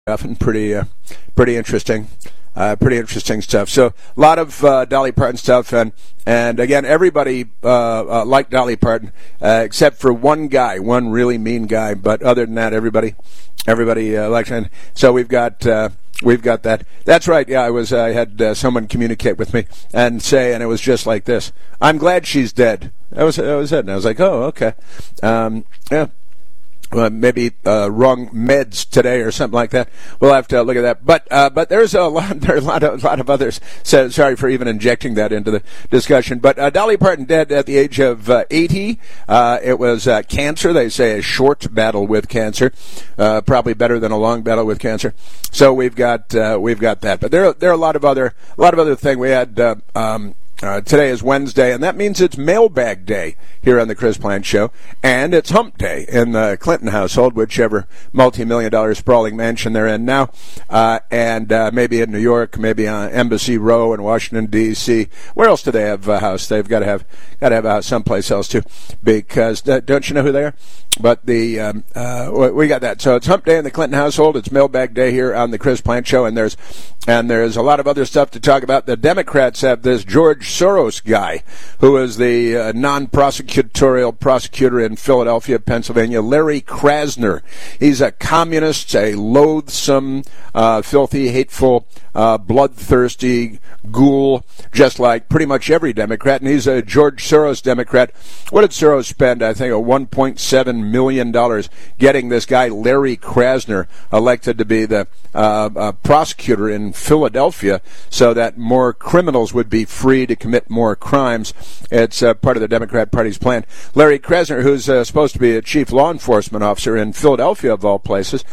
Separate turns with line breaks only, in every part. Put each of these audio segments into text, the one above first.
often pretty interesting. Pretty interesting stuff. So a lot of Dolly Parton stuff, and again, everybody liked Dolly Parton except for one guy, one really mean guy. But other than that, everybody liked her. And so we've got that. That's right. Yeah, I had someone communicate with me and say, and it was just like this: "I'm glad she's dead." That was it, and I was like, "Oh, okay, yeah." Maybe wrong meds today or something like that. We'll have to look at that. But there's there are a lot of others. So sorry for even injecting that into the discussion. But Dolly Parton dead at the age of 80. It was cancer. They say a short battle with cancer, probably better than a long battle with cancer. So we've got that. But there are a lot of other things. We had. Today is Wednesday, and that means it's Mailbag Day here on the Chris Plante Show, and it's Hump Day in the Clinton household, whichever multi-million-dollar sprawling mansion they're in now, and maybe in New York, maybe on Embassy Row in Washington D.C. Where else do they have a house? They've got to have a house someplace else too, because don't you know who they are? But we got that. So it's Hump Day in the Clinton household. It's Mailbag Day here on the Chris Plante Show, and there's a lot of other stuff to talk about. The Democrats have this George Soros guy, who is the non-prosecutorial prosecutor in Philadelphia, Pennsylvania, Larry Krasner. He's a communist, a loathsome, filthy, hateful, bloodthirsty ghoul, just like pretty much every Democrat, and he's a George Soros Democrat. What did Soros spend? I think $1.7 million getting this guy Larry Krasner elected to be the prosecutor in Philadelphia so that more criminals would be free to commit more crimes. It's part of the Democrat Party's plan. Larry Krasner, who's supposed to be a chief law enforcement officer in Philadelphia, of all places,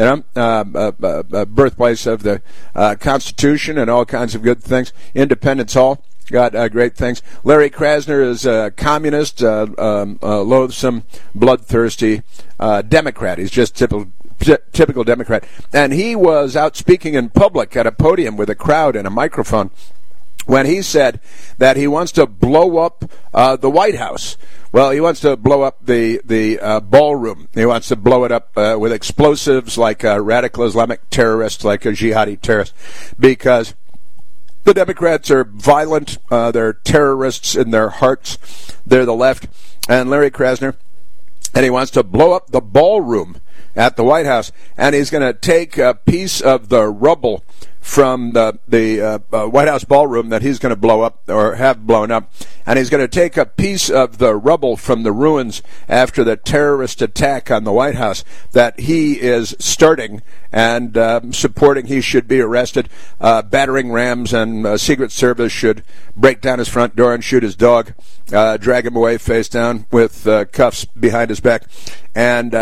birthplace of the Constitution and all kinds of good things. Independence Hall. Got great things. Larry Krasner is a communist, loathsome, bloodthirsty Democrat. He's just typical Democrat. And he was out speaking in public at a podium with a crowd and a microphone when he said that he wants to blow up the White House. Well, he wants to blow up the ballroom. He wants to blow it up with explosives like radical Islamic terrorists, like a jihadi terrorist, because the Democrats are violent. They're terrorists in their hearts. They're the left. And Larry Krasner, and he wants to blow up the ballroom at the White House, and he's going to take a piece of the rubble from the White House ballroom that he's going to blow up or have blown up, and he's going to take a piece of the rubble from the ruins after the terrorist attack on the White House that he is starting and supporting. He should be arrested. Battering rams and Secret Service should break down his front door and shoot his dog, drag him away face down with cuffs behind his back, and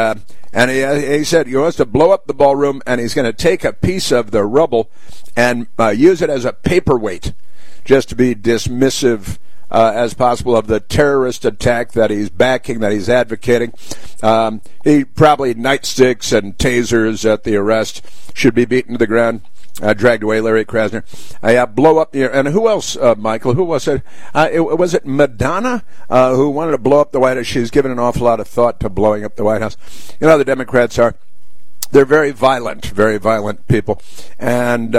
he said he wants to blow up the ballroom, and he's going to take a piece of the rubble and use it as a paperweight, just to be dismissive as possible of the terrorist attack that he's backing, that he's advocating. He probably nightsticks and tasers at the arrest, should be beaten to the ground. Dragged away, Larry Krasner. Blow up, and who else, Michael? Who was it? Was it Madonna who wanted to blow up the White House? She's given an awful lot of thought to blowing up the White House. You know how the Democrats are. They're very violent people, and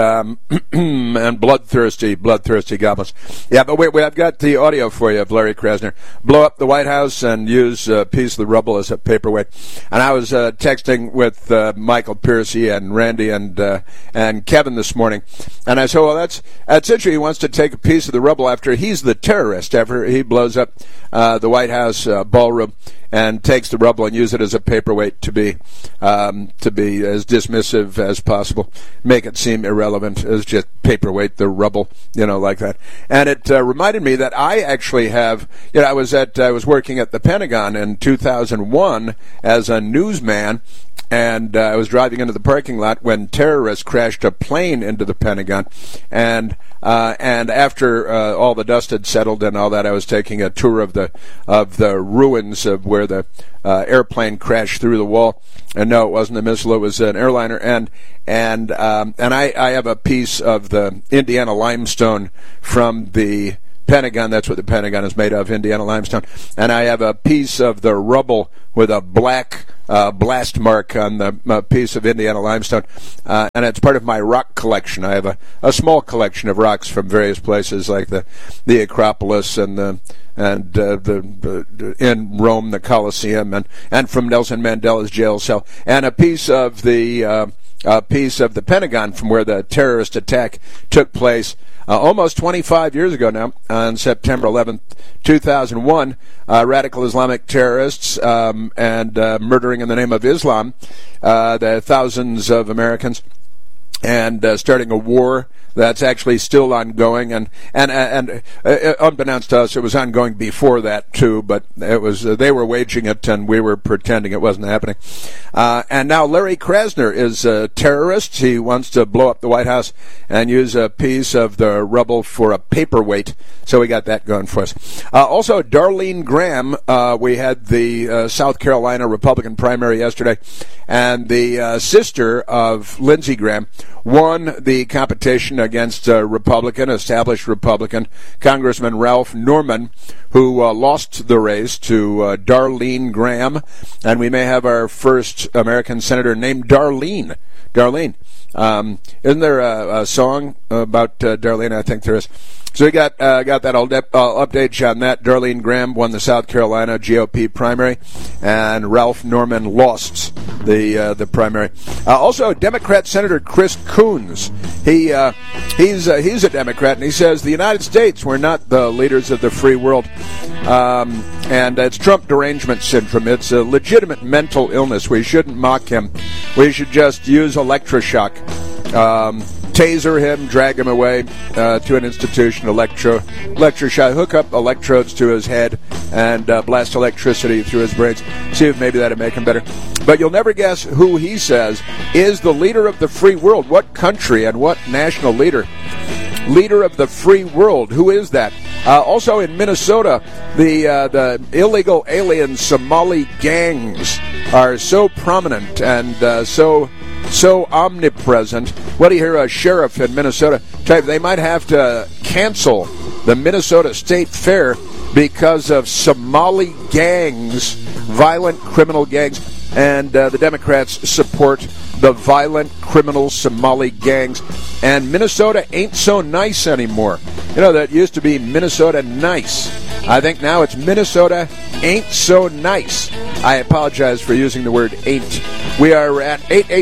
and bloodthirsty goblins. Yeah, but wait, I've got the audio for you of Larry Krasner. Blow up the White House and use a piece of the rubble as a paperweight. And I was texting with Michael Piercy and Randy and Kevin this morning, and I said, well, that's interesting. He wants to take a piece of the rubble after he's the terrorist, after he blows up the White House ballroom, and takes the rubble and use it as a paperweight to be as dismissive as possible, make it seem irrelevant as just paperweight, the rubble, like that. And it reminded me that I actually have, I was working at the Pentagon in 2001 as a newsman, and I was driving into the parking lot when terrorists crashed a plane into the Pentagon, and after all the dust had settled and all that, I was taking a tour of the ruins of where the airplane crashed through the wall. And no, it wasn't a missile; it was an airliner. And I have a piece of the Indiana limestone from the Pentagon. That's what the Pentagon is made of, Indiana limestone. And I have a piece of the rubble with a black blast mark on the piece of Indiana limestone, and it's part of my rock collection. I have a small collection of rocks from various places, like the Acropolis and in Rome, the Colosseum, and from Nelson Mandela's jail cell, and a piece of the Pentagon from where the terrorist attack took place almost 25 years ago now, on September 11th, 2001. Radical Islamic terrorists and murdering in the name of Islam the thousands of Americans, and starting a war that's actually still ongoing, and unbeknownst to us, it was ongoing before that too. But it was they were waging it, and we were pretending it wasn't happening. And now Larry Krasner is a terrorist. He wants to blow up the White House and use a piece of the rubble for a paperweight. So we got that going for us. Also, Darlene Graham. We had the South Carolina Republican primary yesterday, and the sister of Lindsey Graham won the competition against established Republican Congressman Ralph Norman, who lost the race to Darlene Graham, and we may have our first American senator named Darlene. Darlene. Isn't there a song about Darlene? I think there is. So we got that update on that. Darlene Graham won the South Carolina GOP primary, and Ralph Norman lost the primary. Also, Democrat Senator Chris Coons. He's a Democrat, and he says the United States, we're not the leaders of the free world, and it's Trump derangement syndrome. It's a legitimate mental illness. We shouldn't mock him. We should just use electroshock. Taser him, drag him away to an institution, electroshock, hook up electrodes to his head, and blast electricity through his brains. See if maybe that'll make him better. But you'll never guess who he says is the leader of the free world. What country and what national leader? Leader of the free world. Who is that? Also in Minnesota, the illegal alien Somali gangs are so prominent and so omnipresent. What do you hear a sheriff in Minnesota type? They might have to cancel the Minnesota State Fair because of Somali gangs, violent criminal gangs, and the Democrats support the violent criminal Somali gangs. And Minnesota ain't so nice anymore. You know, that used to be Minnesota nice. I think now it's Minnesota ain't so nice. I apologize for using the word ain't. We are at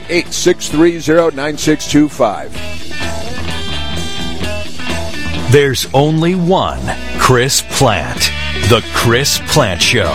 888-630-9625.
There's only one Chris Plante. The Chris Plante Show.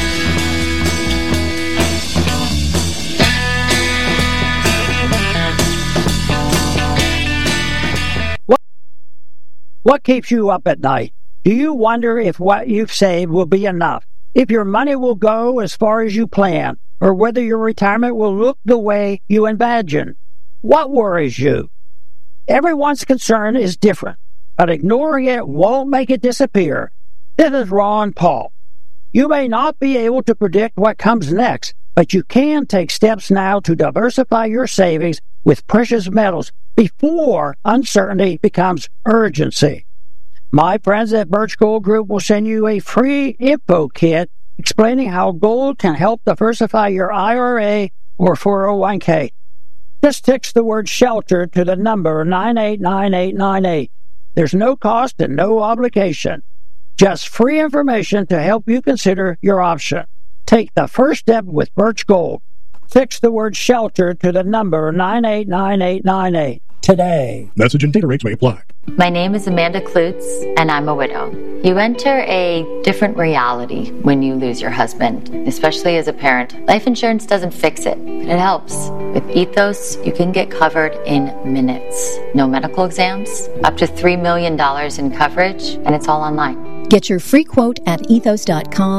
What keeps you up at night? Do you wonder if what you've saved will be enough? If your money will go as far as you plan? Or whether your retirement will look the way you imagine? What worries you? Everyone's concern is different, but ignoring it won't make it disappear. This is Ron Paul. You may not be able to predict what comes next, but you can take steps now to diversify your savings with precious metals before uncertainty becomes urgency. My friends at Birch Gold Group will send you a free info kit explaining how gold can help diversify your IRA or 401k. Just text the word SHELTER to the number 989898. There's no cost and no obligation. Just free information to help you consider your option. Take the first step with Birch Gold. Text the word SHELTER to the number 989898 today.
Message and data rates may apply.
My name is Amanda Klutz, and I'm a widow. You enter a different reality when you lose your husband, especially as a parent. Life insurance doesn't fix it, but it helps. With Ethos, you can get covered in minutes. No medical exams, up to $3 million in coverage, and it's all online.
Get your free quote at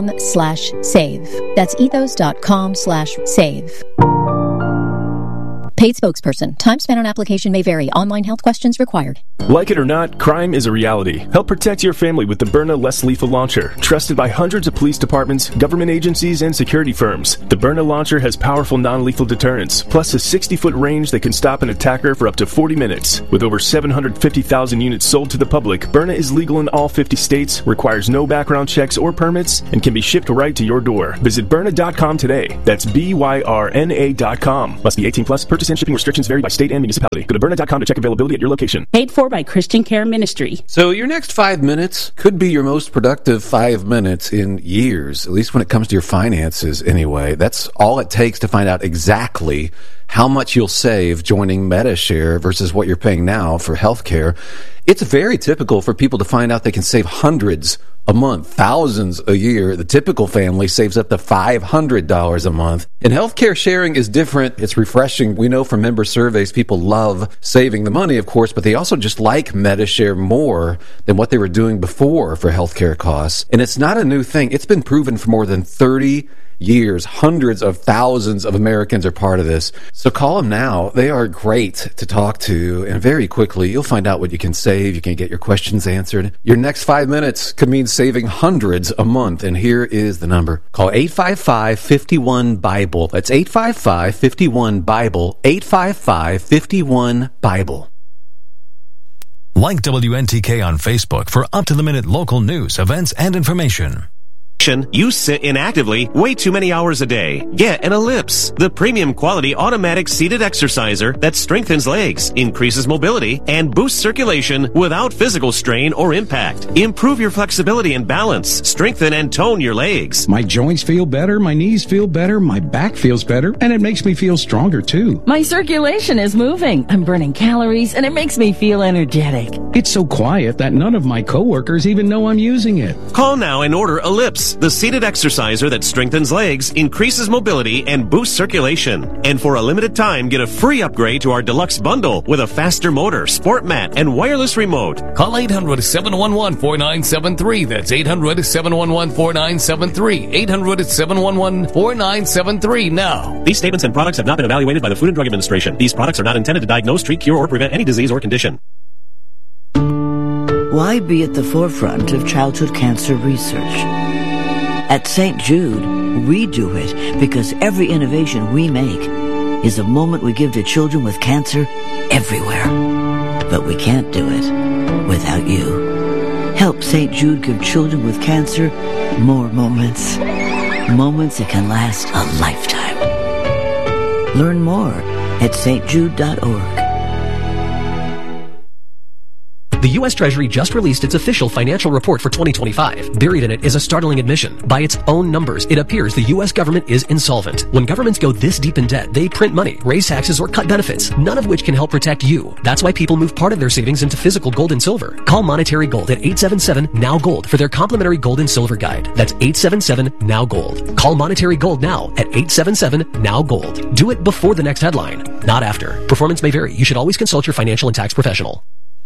ethos.com/save. That's ethos.com/save.
Paid spokesperson. Time spent on application may vary. Online health questions required.
Like it or not, crime is a reality. Help protect your family with the Byrna Less Lethal Launcher. Trusted by hundreds of police departments, government agencies, and security firms. The Byrna launcher has powerful non-lethal deterrence, plus a 60-foot range that can stop an attacker for up to 40 minutes. With over 750,000 units sold to the public, Byrna is legal in all 50 states, requires no background checks or permits, and can be shipped right to your door. Visit Byrna.com today. That's BYRNA.com. Must be 18 plus. Purchase and shipping restrictions vary by state and municipality. Go to Byrna.com to check availability at your location.
Paid for by Christian Care Ministry.
So your next 5 minutes could be your most productive 5 minutes in years, at least when it comes to your finances anyway. That's all it takes to find out exactly how much you'll save joining MediShare versus what you're paying now for healthcare. It's very typical for people to find out they can save hundreds a month, thousands a year. The typical family saves up to $500 a month. And healthcare sharing is different. It's refreshing. We know from member surveys people love saving the money, of course, but they also just like MediShare more than what they were doing before for healthcare costs. And it's not a new thing. It's been proven for more than 30 years. Hundreds of thousands of Americans are part of this. So call them now. They are great to talk to, and very quickly you'll find out what you can save. You can get your questions answered. Your next 5 minutes could mean saving hundreds a month, and here is the number. Call 855-51-BIBLE. That's 855-51-BIBLE. 855-51-BIBLE.
Like WNTK on Facebook for up-to-the-minute local news, events, and information.
You sit inactively way too many hours a day. Get an Ellipse, the premium quality automatic seated exerciser that strengthens legs, increases mobility, and boosts circulation without physical strain or impact. Improve your flexibility and balance, strengthen and tone your legs.
My joints feel better, my knees feel better, my back feels better, and it makes me feel stronger too.
My circulation is moving. I'm burning calories, and it makes me feel energetic.
It's so quiet that none of my coworkers even know I'm using it.
Call now and order Ellipse, the seated exerciser that strengthens legs, increases mobility, and boosts circulation. And for a limited time, get a free upgrade to our deluxe bundle with a faster motor, sport mat, and wireless remote.
Call 800-711-4973. That's 800-711-4973. 800-711-4973 now.
These statements and products have not been evaluated by the Food and Drug Administration. These products are not intended to diagnose, treat, cure, or prevent any disease or condition.
Why be at the forefront of childhood cancer research? At St. Jude, we do it because every innovation we make is a moment we give to children with cancer everywhere. But we can't do it without you. Help St. Jude give children with cancer more moments. Moments that can last a lifetime. Learn more at stjude.org.
The U.S. Treasury just released its official financial report for 2025. Buried in it is a startling admission. By its own numbers, it appears the U.S. government is insolvent. When governments go this deep in debt, they print money, raise taxes, or cut benefits, none of which can help protect you. That's why people move part of their savings into physical gold and silver. Call Monetary Gold at 877-NOW-GOLD for their complimentary gold and silver guide. That's 877-NOW-GOLD. Call Monetary Gold now at 877-NOW-GOLD. Do it before the next headline, not after. Performance may vary. You should always consult your financial and tax professional.